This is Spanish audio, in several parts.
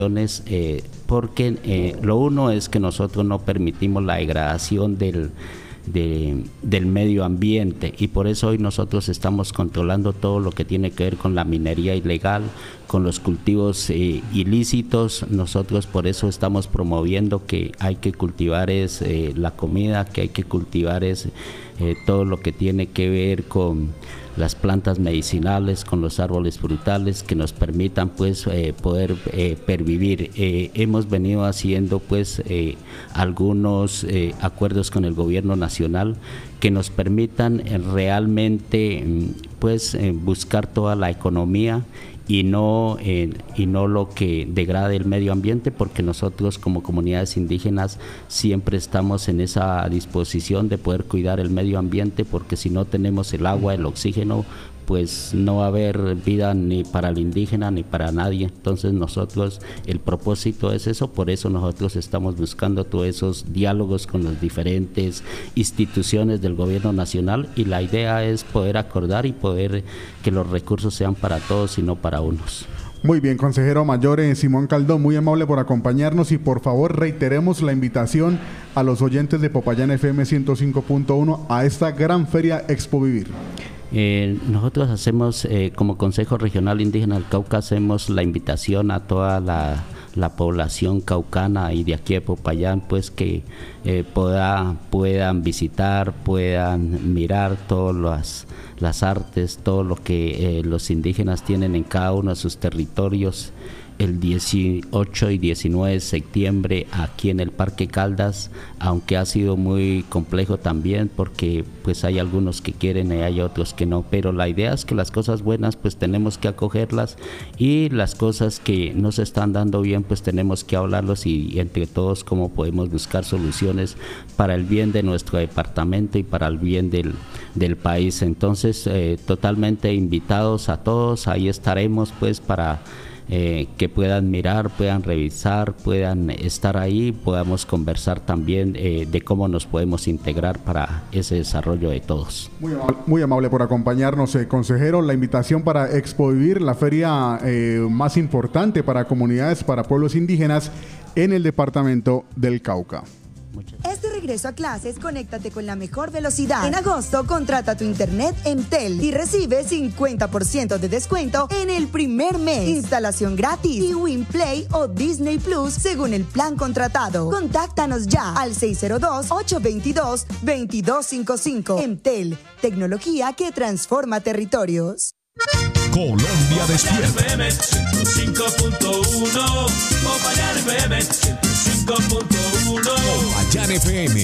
porque lo uno es que nosotros no permitimos la degradación del medio ambiente, y por eso hoy nosotros estamos controlando todo lo que tiene que ver con la minería ilegal, con los cultivos ilícitos. Nosotros por eso estamos promoviendo que hay que cultivar la comida, que hay que cultivar todo lo que tiene que ver con las plantas medicinales, con los árboles frutales que nos permitan pues poder pervivir. Hemos venido haciendo pues algunos acuerdos con el gobierno nacional que nos permitan realmente pues buscar toda la economía y no lo que degrade el medio ambiente, porque nosotros como comunidades indígenas siempre estamos en esa disposición de poder cuidar el medio ambiente, porque si no tenemos el agua, el oxígeno, pues no va a haber vida ni para el indígena ni para nadie. Entonces nosotros, el propósito es eso, por eso nosotros estamos buscando todos esos diálogos con las diferentes instituciones del gobierno nacional, y la idea es poder acordar y poder que los recursos sean para todos y no para unos. Muy bien, consejero mayor Simón Caldón, muy amable por acompañarnos, y por favor reiteremos la invitación a los oyentes de Popayán FM 105.1 a esta gran feria Expo Vivir. Nosotros hacemos, como Consejo Regional Indígena del Cauca, hacemos la invitación a toda la población caucana y de aquí de Popayán, pues que puedan visitar, puedan mirar todas las artes, todo lo que los indígenas tienen en cada uno de sus territorios. El 18 y 19 de septiembre aquí en el Parque Caldas, aunque ha sido muy complejo también, porque pues hay algunos que quieren y hay otros que no, pero la idea es que las cosas buenas pues tenemos que acogerlas, y las cosas que no se están dando bien pues tenemos que hablarlos, y entre todos cómo podemos buscar soluciones para el bien de nuestro departamento y para el bien del país. Entonces totalmente invitados a todos, ahí estaremos pues para que puedan mirar, puedan revisar, puedan estar ahí, podamos conversar también de cómo nos podemos integrar para ese desarrollo de todos. Muy amable por acompañarnos, consejero. La invitación para Expo Vivir, la feria más importante para comunidades, para pueblos indígenas en el departamento del Cauca. Este regreso a clases, conéctate con la mejor velocidad. En agosto, contrata tu internet Entel y recibe 50% de descuento en el primer mes. Instalación gratis y WinPlay o Disney Plus según el plan contratado. Contáctanos ya al 602-822-2255. Entel, tecnología que transforma territorios. Colombia despierta. FM 105.1. Popayán FM 105.1. Popayán FM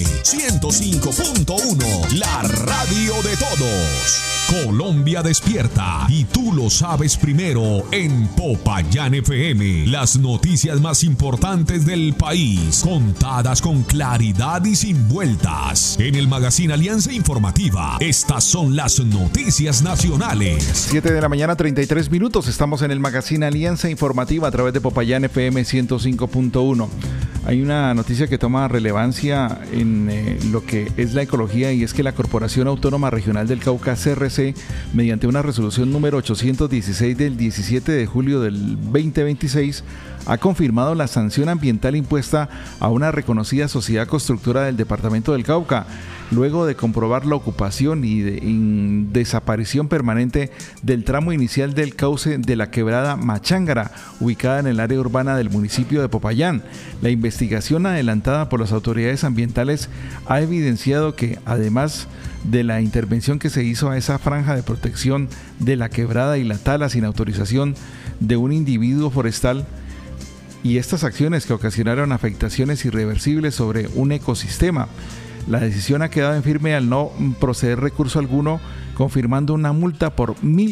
105.1. La radio de todos. Colombia despierta, y tú lo sabes primero en Popayán FM. Las noticias más importantes del país, contadas con claridad y sin vueltas. En el Magazine Alianza Informativa, estas son las noticias nacionales. 7 de la mañana, 33 minutos. Estamos en el Magazine Alianza Informativa a través de Popayán FM 105.1. Hay una noticia que toma relevancia en lo que es la ecología, y es que la Corporación Autónoma Regional del Cauca, CRC, mediante una resolución número 816 del 17 de julio del 2026, ha confirmado la sanción ambiental impuesta a una reconocida sociedad constructora del departamento del Cauca, luego de comprobar la ocupación y desaparición permanente del tramo inicial del cauce de la quebrada Machángara, ubicada en el área urbana del municipio de Popayán. La investigación adelantada por las autoridades ambientales ha evidenciado que, además de la intervención que se hizo a esa franja de protección de la quebrada y la tala sin autorización de un individuo forestal, y estas acciones que ocasionaron afectaciones irreversibles sobre un ecosistema, la decisión ha quedado en firme al no proceder recurso alguno, confirmando una multa por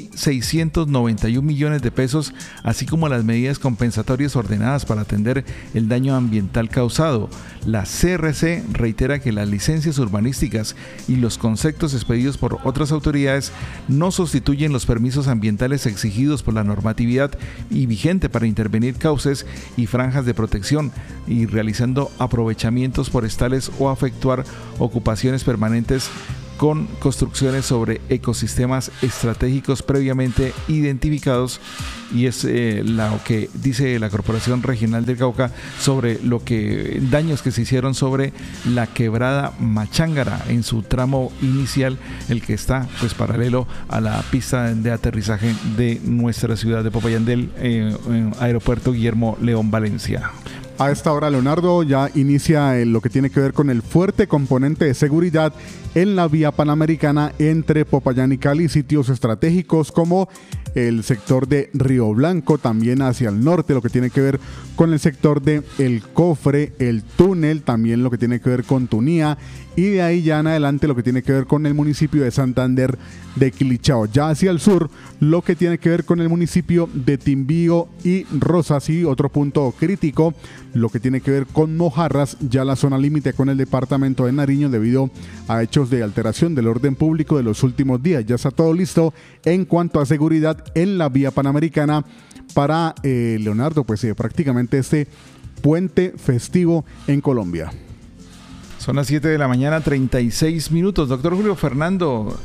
1.691 millones de pesos, así como las medidas compensatorias ordenadas para atender el daño ambiental causado. La CRC reitera que las licencias urbanísticas y los conceptos expedidos por otras autoridades no sustituyen los permisos ambientales exigidos por la normatividad y vigente para intervenir cauces y franjas de protección, y realizando aprovechamientos forestales o efectuar ocupaciones permanentes con construcciones sobre ecosistemas estratégicos previamente identificados, y es lo que dice la Corporación Regional del Cauca sobre daños que se hicieron sobre la quebrada Machángara en su tramo inicial, el que está pues paralelo a la pista de aterrizaje de nuestra ciudad de Popayán del aeropuerto Guillermo León Valencia. A esta hora, Leonardo, ya inicia lo que tiene que ver con el fuerte componente de seguridad en la vía panamericana entre Popayán y Cali, sitios estratégicos como el sector de Río Blanco, también hacia el norte, lo que tiene que ver con el sector de El Cofre, el túnel, también lo que tiene que ver con Tunía, y de ahí ya en adelante lo que tiene que ver con el municipio de Santander de Quilichao. Ya hacia el sur, lo que tiene que ver con el municipio de Timbío y Rosas, y otro punto crítico, lo que tiene que ver con Mojarras, ya la zona límite con el departamento de Nariño debido a hechos de alteración del orden público de los últimos días. Ya está todo listo en cuanto a seguridad en la vía panamericana para Leonardo, pues prácticamente este puente festivo en Colombia. Son las 7 de la mañana, 36 minutos. Doctor Julio Fernando,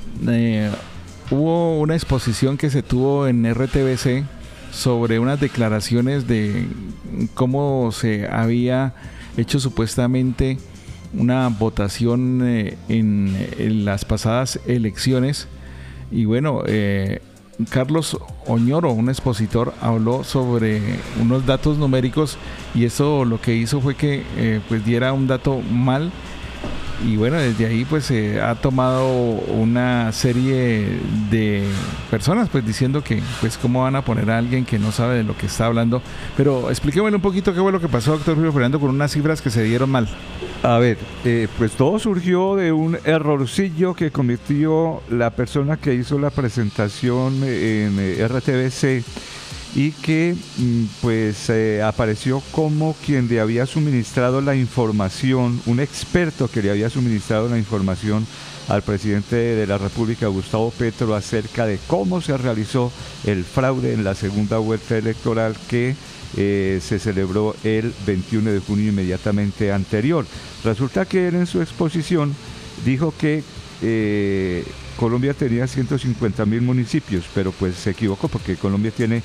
hubo una exposición que se tuvo en RTBC sobre unas declaraciones de cómo se había hecho supuestamente una votación en las pasadas elecciones. Y bueno, Carlos Oñoro, un expositor, habló sobre unos datos numéricos, y eso lo que hizo fue que pues diera un dato mal. Y bueno, desde ahí pues se ha tomado una serie de personas pues diciendo que pues cómo van a poner a alguien que no sabe de lo que está hablando. Pero explíqueme un poquito qué fue lo que pasó, doctor Julio Fernando, con unas cifras que se dieron mal. A ver, pues todo surgió de un errorcillo que cometió la persona que hizo la presentación en RTBC, y que pues apareció como quien le había suministrado la información, un experto que le había suministrado la información al presidente de la República, Gustavo Petro, acerca de cómo se realizó el fraude en la segunda vuelta electoral que se celebró el 21 de junio inmediatamente anterior. Resulta que él en su exposición dijo que Colombia tenía 150.000 municipios, pero pues se equivocó porque Colombia tiene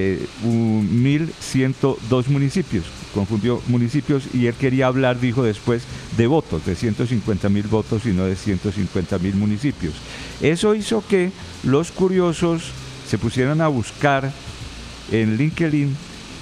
1.102 municipios, confundió municipios, y él quería hablar, dijo después, de votos, de 150.000 votos y no de 150.000 municipios. Eso hizo que los curiosos se pusieran a buscar en LinkedIn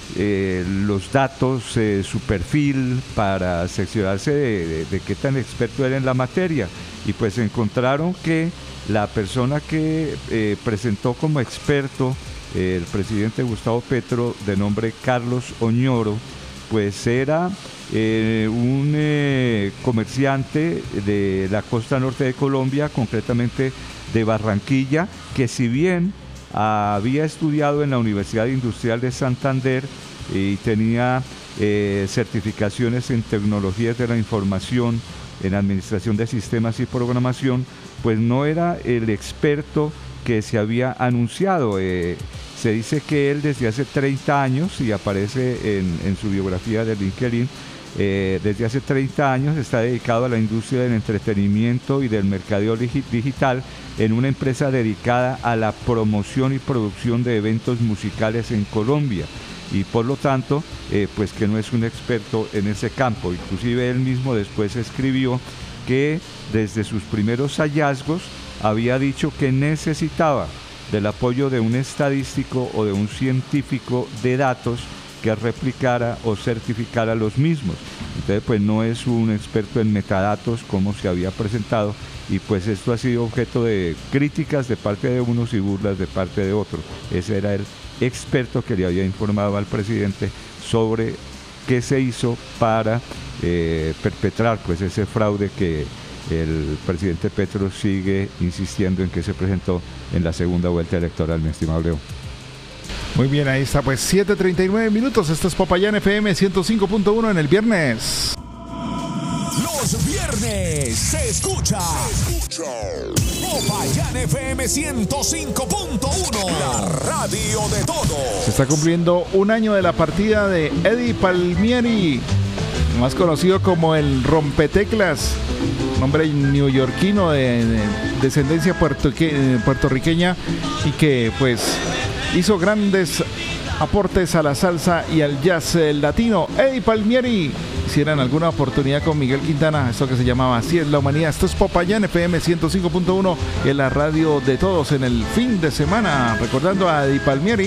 los datos, su perfil, para cerciorarse de qué tan experto era en la materia, y pues encontraron que la persona que presentó como experto el presidente Gustavo Petro, de nombre Carlos Oñoro, pues era un comerciante de la costa norte de Colombia, concretamente de Barranquilla, que si bien había estudiado en la Universidad Industrial de Santander y tenía certificaciones en tecnologías de la información, en administración de sistemas y programación, pues no era el experto que se había anunciado. Se dice que él desde hace 30 años, y aparece en su biografía de LinkedIn, desde hace 30 años está dedicado a la industria del entretenimiento y del mercadeo digital en una empresa dedicada a la promoción y producción de eventos musicales en Colombia, y por lo tanto pues que no es un experto en ese campo. Inclusive él mismo después escribió que desde sus primeros hallazgos había dicho que necesitaba del apoyo de un estadístico o de un científico de datos que replicara o certificara los mismos. Entonces pues no es un experto en metadatos como se había presentado, y pues esto ha sido objeto de críticas de parte de unos y burlas de parte de otros. Ese era el experto que le había informado al presidente sobre qué se hizo para perpetrar pues ese fraude que el presidente Petro sigue insistiendo en que se presentó en la segunda vuelta electoral, mi estimado Leo. Muy bien, ahí está, pues 7:39 minutos. Esto es Popayán FM 105.1 en el viernes. Los viernes se escucha Popayán FM 105.1, la radio de todos. Se está cumpliendo un año de la partida de Eddie Palmieri, más conocido como el Rompeteclas, nombre neoyorquino de descendencia puertorriqueña, y que pues hizo grandes aportes a la salsa y al jazz latino. Eddie Palmieri, si eran alguna oportunidad con Miguel Quintana, esto que se llamaba Así es la humanidad. Esto es Popayán FM 105.1, en la radio de todos en el fin de semana, recordando a Eddie Palmieri.